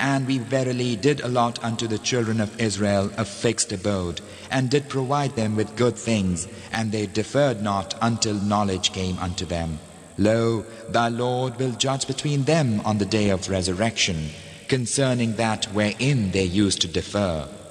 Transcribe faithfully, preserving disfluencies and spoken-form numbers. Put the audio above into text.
And we verily did allot unto the children of Israel a fixed abode, and did provide them with good things, and they deferred not until knowledge came unto them. Lo, thy Lord will judge between them on the day of resurrection, concerning that wherein they used to defer.